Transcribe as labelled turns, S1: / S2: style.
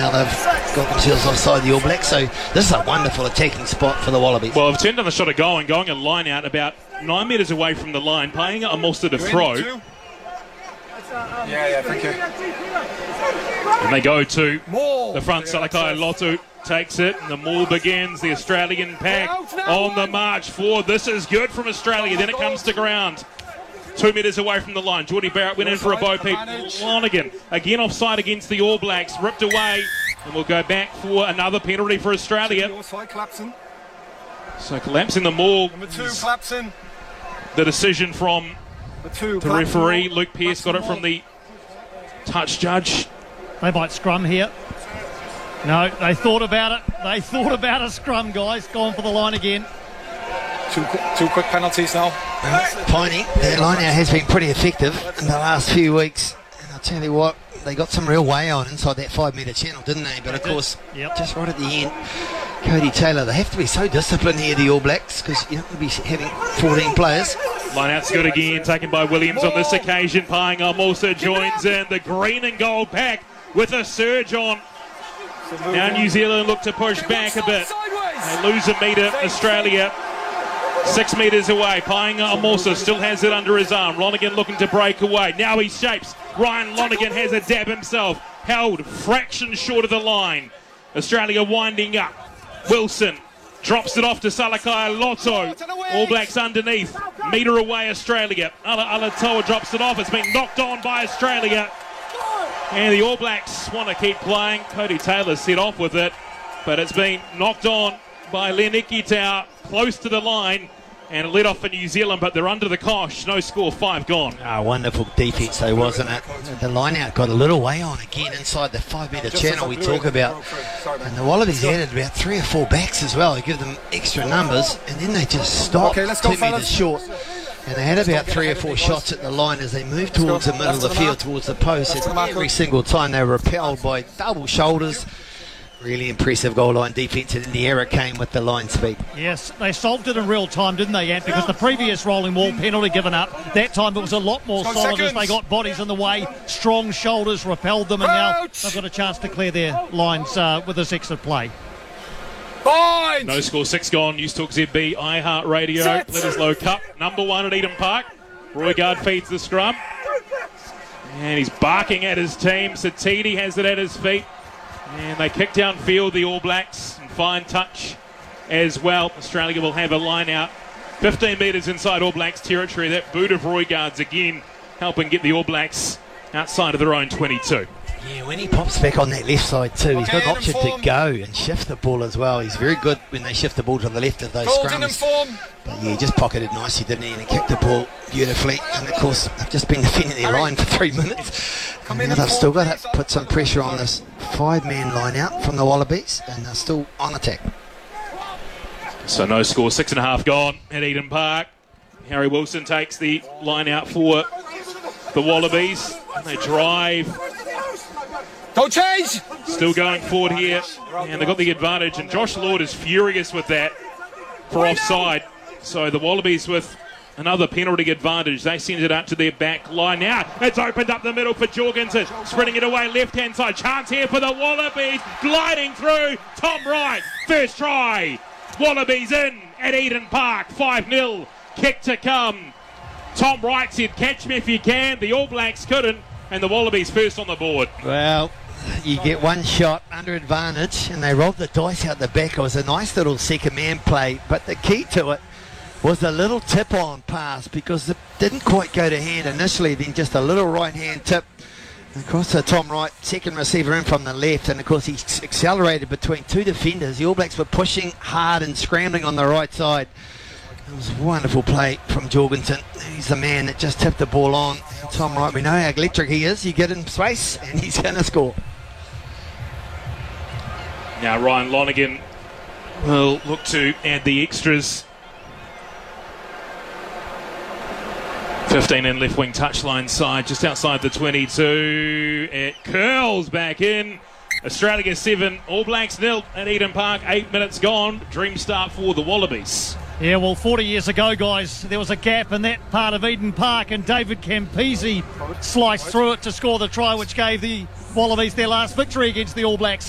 S1: now they've got themselves offside the All Blacks. So this is a wonderful attacking spot for the Wallabies.
S2: Well, they've turned on the shot of going a line out about 9 metres away from the line, paying Amosa to throw.
S3: Yeah, thank you.
S2: And they go to the front. Salakai Lotu takes it, and the maul begins. The Australian pack on the march forward. This is good from Australia. Then it comes to ground. 2 metres away from the line. Geordie Barrett went in for a bow peep. Lonergan again offside against the All Blacks. Ripped away, and we'll go back for another penalty for Australia. So collapsing the maul.
S3: Number 2, Clapson.
S2: The decision from the referee. Luke Pearce got it from the touch judge.
S4: They might scrum here. No, they thought about it. They thought about a scrum, guys. Gone for the line again.
S3: Two quick penalties now.
S1: Piney, their line out has been pretty effective in the last few weeks. And I'll tell you what, they got some real way on inside that 5 metre channel, didn't they? But of course, just right at the end, Cody Taylor, they have to be so disciplined here, the All Blacks, because you don't want to be having 14 players.
S2: Line out's good again, taken by Williams on this occasion. Paenga also joins in. The green and gold pack with a surge on. Now New Zealand look to push back a bit. They lose a metre, Australia 6 metres away. Paenga Amosa still has it under his arm. Lonergan looking to break away. Now he shapes. Ryan Lonergan has a dab himself. Held fraction short of the line. Australia winding up. Wilson drops it off to Salakai Loto. All Blacks underneath. Metre away Australia. Alatoa drops it off. It's been knocked on by Australia. And the All Blacks want to keep playing. Cody Taylor set off with it, but it's been knocked on by Len Ikitau close to the line, and it led off for New Zealand, but they're under the cosh. No score, 5 gone.
S1: Wonderful defence though, wasn't it? The line out got a little way on again inside the 5 metre channel we talk about. And the Wallabies added about 3 or 4 backs as well to give them extra numbers, and then they just stopped 2 metres short. And they had about 3 or 4 shots at the line as they moved towards the middle of the field, towards the post. And every single time they were repelled by double shoulders. Really impressive goal line defence, and then the error came with the line speed.
S4: Yes, they solved it in real time, didn't they, Ant? Because the previous rolling wall penalty given up, that time it was a lot more solid as they got bodies in the way. Strong shoulders repelled them, and now they've got a chance to clear their lines with this extra play.
S2: No score, 6 gone. News Talk ZB, iHeartRadio, Bledisloe Cup, number 1 at Eden Park. Roigard feeds the scrum. And he's barking at his team. Satidi has it at his feet. And they kick downfield, the All Blacks, and fine touch as well. Australia will have a line out 15 metres inside All Blacks territory. That boot of Roigard's again helping get the All Blacks outside of their own 22.
S1: Yeah, when he pops back on that left side too, he's got an option to go and shift the ball as well. He's very good when they shift the ball to the left of those scrums. But yeah, he just pocketed nicely, didn't he? And he kicked the ball beautifully. And of course, they've just been defending their line for 3 minutes. And now they've still got to put some pressure on this 5-man line out from the Wallabies, and they're still on attack.
S2: So no score, 6.5 gone at Eden Park. Harry Wilson takes the line out for the Wallabies. And they drive.
S3: Don't change!
S2: Still going forward here, and they've got the advantage, and Josh Lord is furious with that for offside. So the Wallabies with another penalty advantage. They send it out to their back line now. It's opened up the middle for Jorgensen, spreading it away left-hand side. Chance here for the Wallabies, gliding through. Tom Wright, first try. Wallabies in at Eden Park, 5-0. Kick to come. Tom Wright said, catch me if you can. The All Blacks couldn't, and the Wallabies first on the board.
S1: Well, you get one shot under advantage, and they rolled the dice out the back. It was a nice little second man play, but the key to it was a little tip-on pass, because it didn't quite go to hand initially, then just a little right-hand tip across to Tom Wright, second receiver in from the left, and of course he accelerated between 2 defenders. The All Blacks were pushing hard and scrambling on the right side. It was a wonderful play from Jorgensen. He's the man that just tipped the ball on. And Tom Wright, we know how electric he is. You get in space and he's going to score.
S2: Now Ryan Lonergan will look to add the extras. 15 in left wing touchline side, just outside the 22. It curls back in. Australia 7, All Blacks 0 at Eden Park. 8 minutes gone. Dream start for the Wallabies.
S4: Yeah, well, 40 years ago, guys, there was a gap in that part of Eden Park, and David Campese sliced through it to score the try, which gave the Wallabies their last victory against the All Blacks.